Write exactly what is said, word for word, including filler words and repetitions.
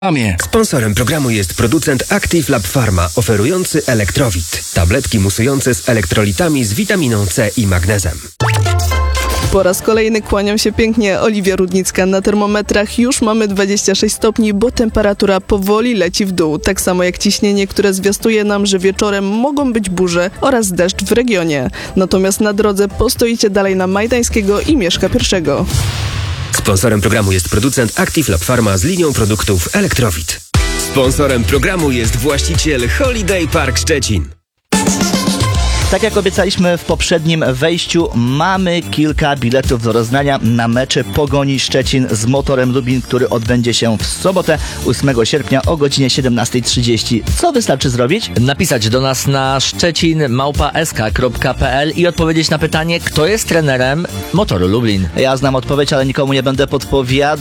Sponsorem programu jest producent Active Lab Pharma, oferujący Elektrowit. Tabletki musujące z elektrolitami z witaminą C i magnezem. Po raz kolejny kłaniam się pięknie. Oliwia Rudnicka. Na termometrach już mamy dwadzieścia sześć stopni, bo temperatura powoli leci w dół. Tak samo jak ciśnienie, które zwiastuje nam, że wieczorem mogą być burze oraz deszcz w regionie. Natomiast na drodze postoicie dalej na Majdańskiego i Mieszka pierwszego. Sponsorem programu jest producent Active Lab Pharma z linią produktów Elektrowit. Sponsorem programu jest właściciel Holiday Park Szczecin. Tak jak obiecaliśmy w poprzednim wejściu, mamy kilka biletów do rozdania na mecze Pogoni Szczecin z Motorem Lublin, który odbędzie się w sobotę ósmego sierpnia o godzinie siedemnasta trzydzieści. Co wystarczy zrobić? Napisać do nas na szczecin małpa s k kropka p l i odpowiedzieć na pytanie, kto jest trenerem Motoru Lublin. Ja znam odpowiedź, ale nikomu nie będę podpowiadał.